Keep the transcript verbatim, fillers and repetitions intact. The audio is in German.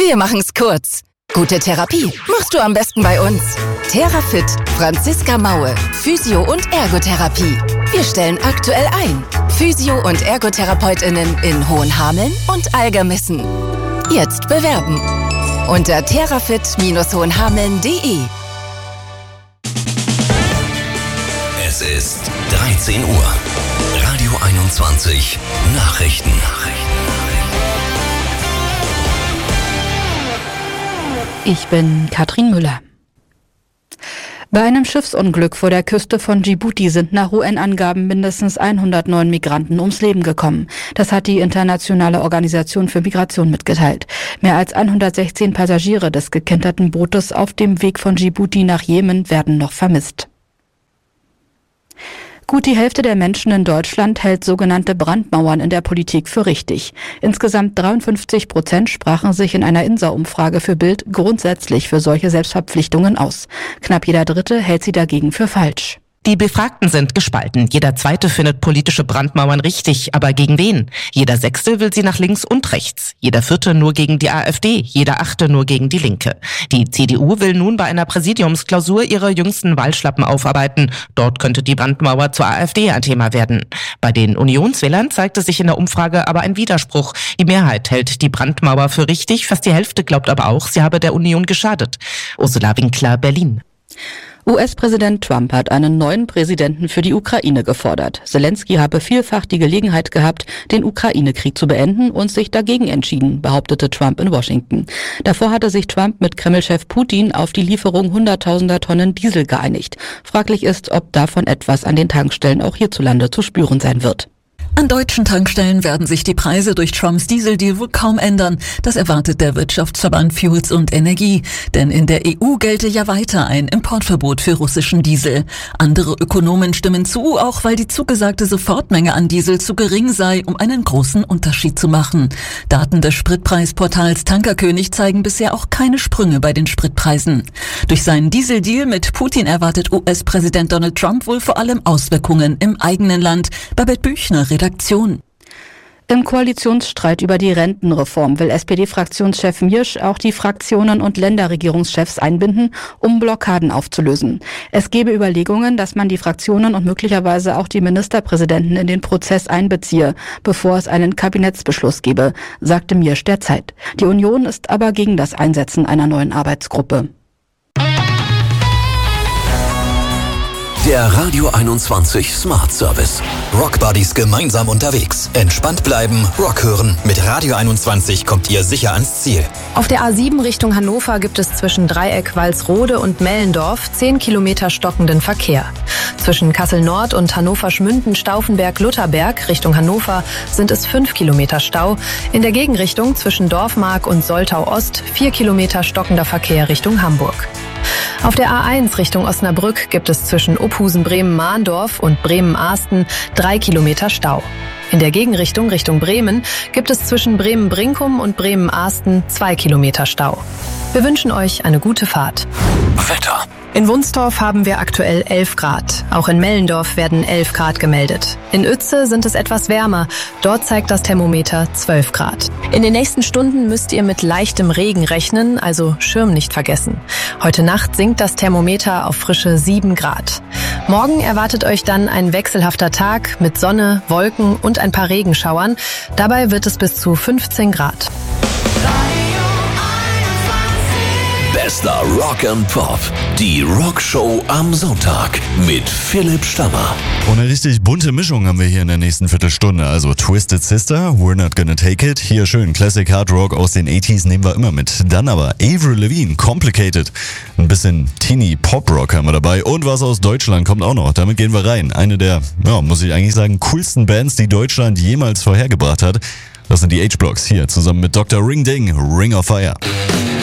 Wir machen's kurz. Gute Therapie machst du am besten bei uns. Therafit, Franziska Maue, Physio- und Ergotherapie. Wir stellen aktuell ein. Physio- und ErgotherapeutInnen in Hohenhameln und Algermissen. Jetzt bewerben. Unter therafit Bindestrich hohenhameln punkt de. Es ist dreizehn Uhr. Radio einundzwanzig Nachrichten. Ich bin Katrin Müller. Bei einem Schiffsunglück vor der Küste von Djibouti sind nach U N-Angaben mindestens hundertneun Migranten ums Leben gekommen. Das hat die Internationale Organisation für Migration mitgeteilt. Mehr als hundertsechzehn Passagiere des gekenterten Bootes auf dem Weg von Djibouti nach Jemen werden noch vermisst. Gut die Hälfte der Menschen in Deutschland hält sogenannte Brandmauern in der Politik für richtig. Insgesamt dreiundfünfzig Prozent sprachen sich in einer INSA-Umfrage für Bild grundsätzlich für solche Selbstverpflichtungen aus. Knapp jeder Dritte hält sie dagegen für falsch. Die Befragten sind gespalten. Jeder Zweite findet politische Brandmauern richtig, aber gegen wen? Jeder Sechste will sie nach links und rechts. Jeder Vierte nur gegen die AfD, jeder Achte nur gegen die Linke. Die C D U will nun bei einer Präsidiumsklausur ihre jüngsten Wahlschlappen aufarbeiten. Dort könnte die Brandmauer zur AfD ein Thema werden. Bei den Unionswählern zeigte sich in der Umfrage aber ein Widerspruch. Die Mehrheit hält die Brandmauer für richtig, fast die Hälfte glaubt aber auch, sie habe der Union geschadet. Ursula Winkler, Berlin. U S-Präsident Trump hat einen neuen Präsidenten für die Ukraine gefordert. Zelensky habe vielfach die Gelegenheit gehabt, den Ukraine-Krieg zu beenden und sich dagegen entschieden, behauptete Trump in Washington. Davor hatte sich Trump mit Kreml-Chef Putin auf die Lieferung hunderttausender Tonnen Diesel geeinigt. Fraglich ist, ob davon etwas an den Tankstellen auch hierzulande zu spüren sein wird. An deutschen Tankstellen werden sich die Preise durch Trumps Dieseldeal wohl kaum ändern. Das erwartet der Wirtschaftsverband Fuels und Energie. Denn in der E U gelte ja weiter ein Importverbot für russischen Diesel. Andere Ökonomen stimmen zu, auch weil die zugesagte Sofortmenge an Diesel zu gering sei, um einen großen Unterschied zu machen. Daten des Spritpreisportals Tankerkönig zeigen bisher auch keine Sprünge bei den Spritpreisen. Durch seinen Dieseldeal mit Putin erwartet U S-Präsident Donald Trump wohl vor allem Auswirkungen im eigenen Land. Babette Büchner, Redaktion. Im Koalitionsstreit über die Rentenreform will S P D-Fraktionschef Miersch auch die Fraktionen und Länderregierungschefs einbinden, um Blockaden aufzulösen. Es gebe Überlegungen, dass man die Fraktionen und möglicherweise auch die Ministerpräsidenten in den Prozess einbeziehe, bevor es einen Kabinettsbeschluss gebe, sagte Miersch der Zeit. Die Union ist aber gegen das Einsetzen einer neuen Arbeitsgruppe. Der Radio einundzwanzig Smart Service. Rock Buddies gemeinsam unterwegs. Entspannt bleiben, Rock hören. Mit Radio einundzwanzig kommt ihr sicher ans Ziel. Auf der A sieben Richtung Hannover gibt es zwischen Dreieck, Walsrode und Mellendorf zehn Kilometer stockenden Verkehr. Zwischen Kassel-Nord und Hannover-Schmünden-Stauffenberg-Lutherberg Richtung Hannover sind es fünf Kilometer Stau. In der Gegenrichtung zwischen Dorfmark und Soltau-Ost vier Kilometer stockender Verkehr Richtung Hamburg. Auf der A eins Richtung Osnabrück gibt es zwischen Ophusen-Bremen-Mahndorf und Bremen-Ahsten drei Kilometer Stau. In der Gegenrichtung Richtung Bremen gibt es zwischen Bremen-Brinkum und Bremen-Ahsten zwei Kilometer Stau. Wir wünschen euch eine gute Fahrt. Wetter. In Wunstorf haben wir aktuell elf Grad. Auch in Mellendorf werden elf Grad gemeldet. In Uetze sind es etwas wärmer. Dort zeigt das Thermometer zwölf Grad. In den nächsten Stunden müsst ihr mit leichtem Regen rechnen, also Schirm nicht vergessen. Heute Nacht sinkt das Thermometer auf frische sieben Grad. Morgen erwartet euch dann ein wechselhafter Tag mit Sonne, Wolken und ein paar Regenschauern. Dabei wird es bis zu fünfzehn Grad. Bester Rock and Pop. Die Rockshow am Sonntag mit Philipp Stammer. Und eine richtig bunte Mischung haben wir hier in der nächsten Viertelstunde. Also Twisted Sister, We're Not Gonna Take It. Hier schön Classic Hard Rock aus den achtziger nehmen wir immer mit. Dann aber Avril Lavigne, Complicated. Ein bisschen Teeny Pop Rock haben wir dabei. Und was aus Deutschland kommt auch noch. Damit gehen wir rein. Eine der, ja, muss ich eigentlich sagen, coolsten Bands, die Deutschland jemals vorhergebracht hat. Das sind die H-Blocks hier zusammen mit Doktor Ring Ding, Ring of Fire.